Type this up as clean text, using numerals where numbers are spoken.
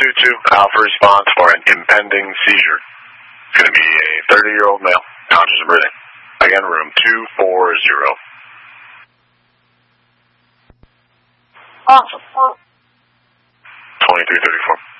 222, Alpha response for an impending seizure. It's going to be a 30-year-old male, conscious and breathing. Again, room 240. Awesome. 2334.